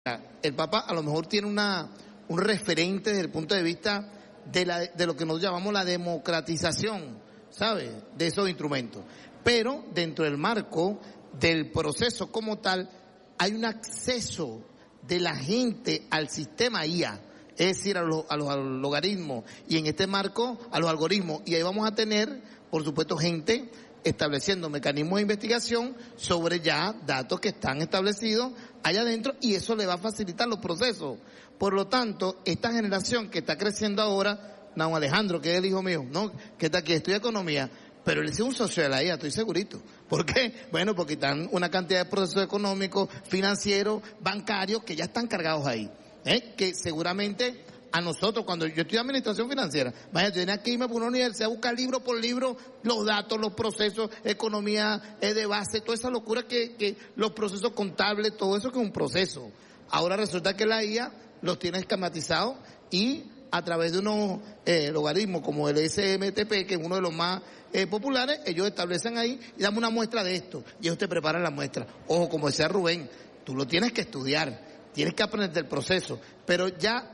El Papa a lo mejor tiene un referente desde el punto de vista de lo que nosotros llamamos la democratización, ¿sabe?, de esos instrumentos. Pero dentro del marco del proceso como tal, hay un acceso de la gente al sistema IA, es decir, a los logaritmos, y en este marco a los algoritmos. Y ahí vamos a tener, por supuesto, gente estableciendo mecanismos de investigación sobre ya datos que están establecidos allá adentro, y eso le va a facilitar los procesos. Por lo tanto, esta generación que está creciendo ahora, don Alejandro, que es el hijo mío, ¿no?, que está aquí, estudia economía, pero él es un socio de la IA, estoy segurito. ¿Por qué? Bueno, porque están una cantidad de procesos económicos, financieros, bancarios, que ya están cargados ahí, que seguramente a nosotros, cuando yo estudié administración financiera, vaya, yo tenía que irme por una universidad a buscar libro por libro los datos, los procesos, economía de base, toda esa locura que los procesos contables, todo eso que es un proceso. Ahora resulta que la IA los tiene esquematizados y a través de unos logaritmos como el SMTP, que es uno de los más populares, ellos establecen ahí y damos una muestra de esto, y ellos te preparan la muestra. Ojo, como decía Rubén, tú lo tienes que estudiar, tienes que aprender del proceso, pero ya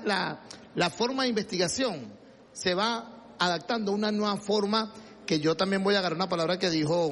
la forma de investigación se va adaptando a una nueva forma, que yo también voy a agarrar una palabra que dijo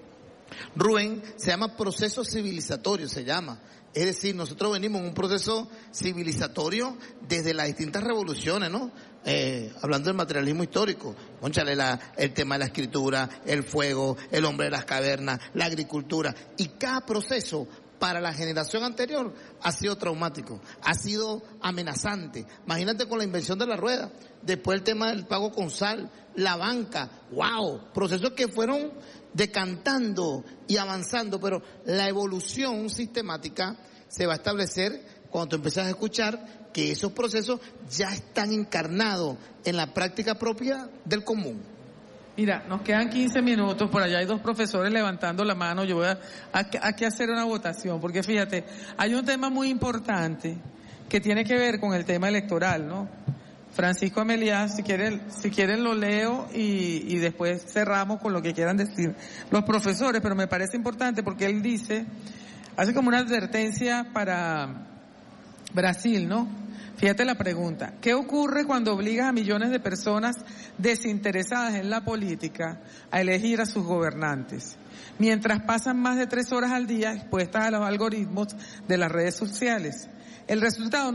Rubén, se llama proceso civilizatorio, se llama. Es decir, nosotros venimos en un proceso civilizatorio desde las distintas revoluciones, ¿no? Hablando del materialismo histórico, cónchale, el tema de la escritura, el fuego, el hombre de las cavernas, la agricultura, y cada proceso para la generación anterior ha sido traumático, ha sido amenazante. Imagínate con la invención de la rueda, después el tema del pago con sal, la banca, wow, procesos que fueron decantando y avanzando, pero la evolución sistemática se va a establecer cuando tú empiezas a escuchar que esos procesos ya están encarnados en la práctica propia del común. Mira, nos quedan 15 minutos, por allá hay dos profesores levantando la mano, yo voy a que hacer una votación, porque fíjate, hay un tema muy importante que tiene que ver con el tema electoral, ¿no? Francisco Ameliá, si quieren lo leo y después cerramos con lo que quieran decir los profesores, pero me parece importante porque él hace como una advertencia para Brasil, ¿no? Fíjate la pregunta, ¿qué ocurre cuando obligas a millones de personas desinteresadas en la política a elegir a sus gobernantes, mientras pasan más de 3 horas al día expuestas a los algoritmos de las redes sociales? El resultado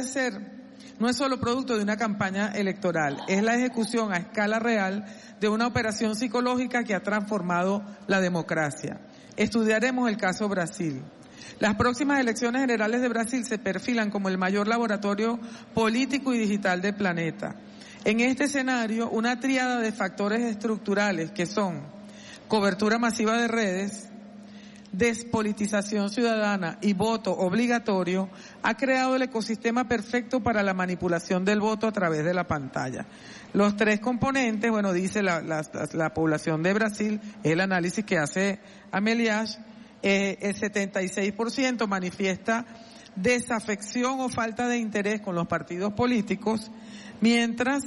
no es solo producto de una campaña electoral, es la ejecución a escala real de una operación psicológica que ha transformado la democracia. Estudiaremos el caso Brasil. Las próximas elecciones generales de Brasil se perfilan como el mayor laboratorio político y digital del planeta. En este escenario, una tríada de factores estructurales que son cobertura masiva de redes, despolitización ciudadana y voto obligatorio ha creado el ecosistema perfecto para la manipulación del voto a través de la pantalla. Los 3 componentes, bueno, dice la población de Brasil, es el análisis que hace Ameliá. El 76% manifiesta desafección o falta de interés con los partidos políticos, mientras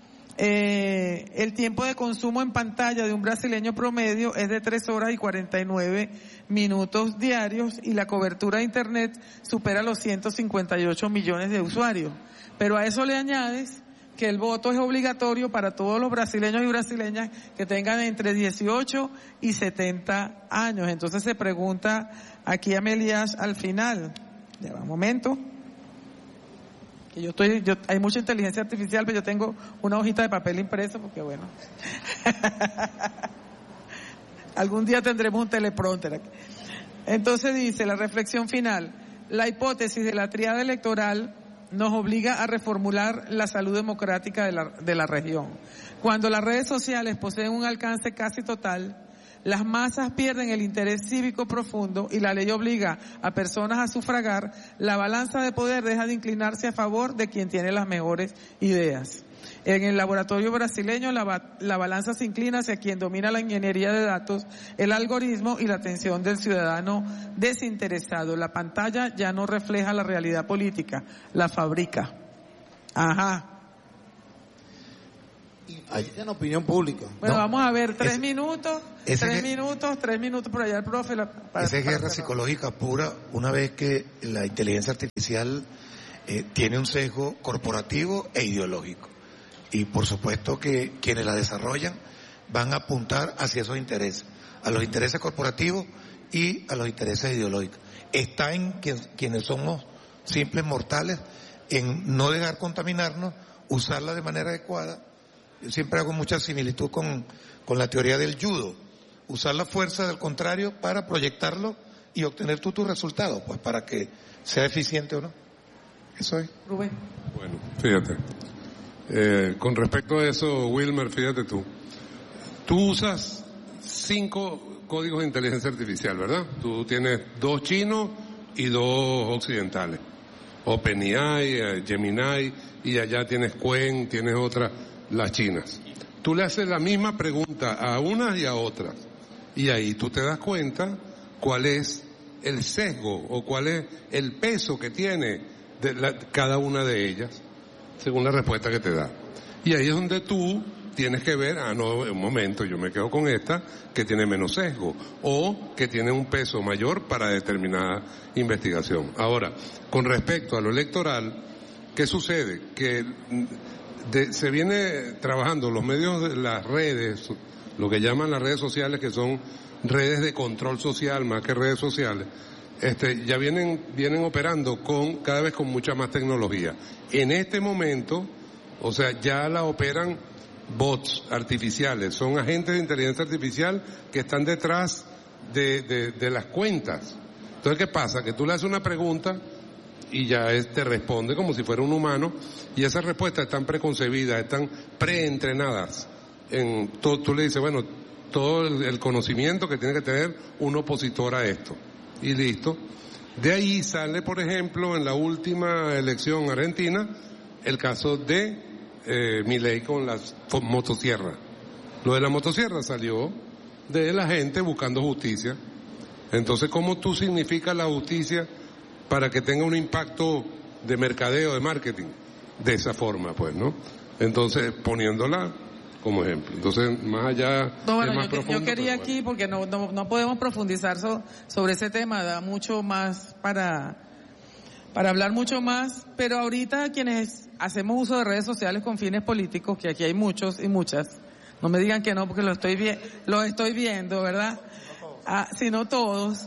el tiempo de consumo en pantalla de un brasileño promedio es de 3 horas y 49 minutos diarios y la cobertura de internet supera los 158 millones de usuarios. Pero a eso le añades que el voto es obligatorio para todos los brasileños y brasileñas que tengan entre 18 y 70 años. Entonces se pregunta aquí Ameliá al final, ya va un momento, que hay mucha inteligencia artificial, pero yo tengo una hojita de papel impreso porque bueno, algún día tendremos un teleprompter aquí. Entonces dice la reflexión final, la hipótesis de la tríada electoral nos obliga a reformular la salud democrática de la región. Cuando las redes sociales poseen un alcance casi total, las masas pierden el interés cívico profundo y la ley obliga a personas a sufragar, la balanza de poder deja de inclinarse a favor de quien tiene las mejores ideas. En el laboratorio brasileño la balanza se inclina hacia quien domina la ingeniería de datos, el algoritmo y la atención del ciudadano desinteresado. La pantalla ya no refleja la realidad política, la fabrica. Ajá. En opinión pública. Bueno, vamos a ver, 3 minutos por allá el profe. Esa es guerra psicológica pura, una vez que la inteligencia artificial tiene un sesgo corporativo e ideológico. Y por supuesto que quienes la desarrollan van a apuntar hacia esos intereses, a los intereses corporativos y a los intereses ideológicos. Está en quienes somos simples mortales, en no dejar contaminarnos, usarla de manera adecuada. Yo siempre hago mucha similitud con la teoría del judo. Usar la fuerza del contrario para proyectarlo y obtener tú tus resultados, pues para que sea eficiente o no. Eso es. Rubén. Bueno, fíjate. Con respecto a eso, Wilmer, fíjate tú. Tú usas 5 códigos de inteligencia artificial, ¿verdad? Tú tienes 2 chinos y 2 occidentales. OpenAI, Gemini, y allá tienes Qwen, tienes otras, las chinas. Tú le haces la misma pregunta a unas y a otras. Y ahí tú te das cuenta cuál es el sesgo o cuál es el peso que tiene cada una de ellas, según la respuesta que te da. Y ahí es donde tú tienes que ver, no, un momento, yo me quedo con esta que tiene menos sesgo o que tiene un peso mayor para determinada investigación. Ahora, con respecto a lo electoral, ¿qué sucede? Que se viene trabajando los medios de las redes, lo que llaman las redes sociales, que son redes de control social más que redes sociales, ya vienen operando cada vez con mucha más tecnología. En este momento, o sea, ya la operan bots artificiales, son agentes de inteligencia artificial que están detrás de las cuentas. Entonces, ¿qué pasa? Que tú le haces una pregunta y ya te responde como si fuera un humano, y esas respuestas están preconcebidas, están preentrenadas. Tú le dices, bueno, todo el conocimiento que tiene que tener un opositor a esto. Y listo. De ahí sale, por ejemplo, en la última elección argentina, el caso de Milei con las motosierras. Lo de la motosierra salió de la gente buscando justicia. Entonces, ¿cómo tú significas la justicia para que tenga un impacto de mercadeo, de marketing? De esa forma, pues, ¿no? Entonces, poniéndola como ejemplo. Entonces, más allá, no, bueno, es más profundo. Yo quería aquí, porque no podemos profundizar sobre ese tema, da mucho más para hablar mucho más, pero ahorita quienes hacemos uso de redes sociales con fines políticos, que aquí hay muchos y muchas, no me digan que no, porque lo estoy viendo, ¿verdad? Sino todos,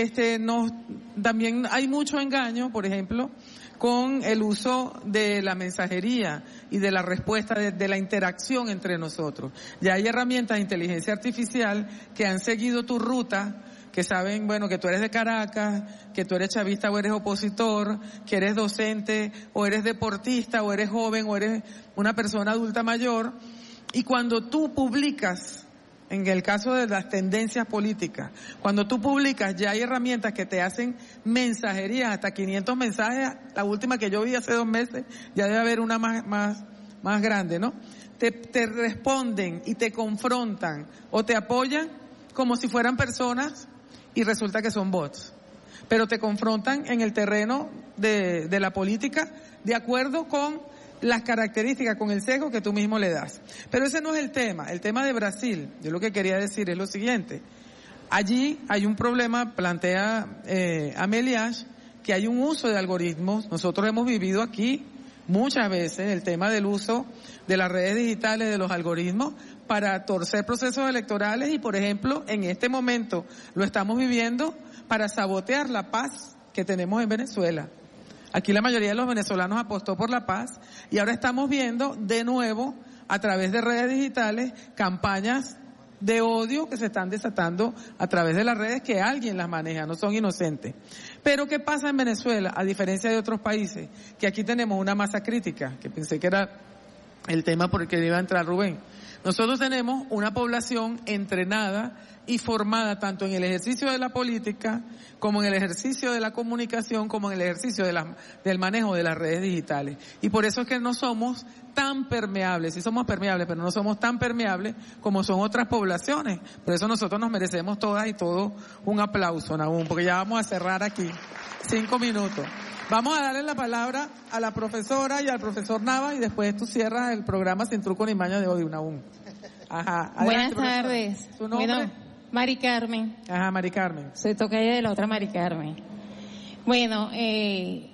también hay mucho engaño, por ejemplo, con el uso de la mensajería y de la respuesta, de la interacción entre nosotros. Ya hay herramientas de inteligencia artificial que han seguido tu ruta, que saben, bueno, que tú eres de Caracas, que tú eres chavista o eres opositor, que eres docente o eres deportista o eres joven o eres una persona adulta mayor. Y cuando tú publicas, en el caso de las tendencias políticas, cuando tú publicas, ya hay herramientas que te hacen mensajerías, hasta 500 mensajes. La última que yo vi hace 2 meses, ya debe haber una más grande, ¿no? Te responden y te confrontan o te apoyan como si fueran personas y resulta que son bots. Pero te confrontan en el terreno de la política de acuerdo con las características, con el sesgo que tú mismo le das. Pero ese no es el tema de Brasil. Yo lo que quería decir es lo siguiente. Allí hay un problema, plantea Ameliash, que hay un uso de algoritmos. Nosotros hemos vivido aquí muchas veces el tema del uso de las redes digitales, de los algoritmos, para torcer procesos electorales y, por ejemplo, en este momento lo estamos viviendo para sabotear la paz que tenemos en Venezuela. Aquí la mayoría de los venezolanos apostó por la paz y ahora estamos viendo de nuevo a través de redes digitales campañas de odio que se están desatando a través de las redes, que alguien las maneja, no son inocentes. Pero ¿qué pasa en Venezuela? A diferencia de otros países, que aquí tenemos una masa crítica, que pensé que era el tema por el que iba a entrar Rubén. Nosotros tenemos una población entrenada y formada tanto en el ejercicio de la política, como en el ejercicio de la comunicación, como en el ejercicio del manejo de las redes digitales. Y por eso es que no somos tan permeables, sí somos permeables, pero no somos tan permeables como son otras poblaciones. Por eso nosotros nos merecemos todas y todos un aplauso, Nahum, porque ya vamos a cerrar aquí 5 minutos. Vamos a darle la palabra a la profesora y al profesor Nava y después tú cierras el programa Sin Truco ni Maña de Odiunaún. Ajá. Adelante, Buenas profesora. tardes. ¿Su nombre? Bueno, Mari Carmen. Ajá, Mari Carmen. Soy tocaya de la otra Mari Carmen. Bueno,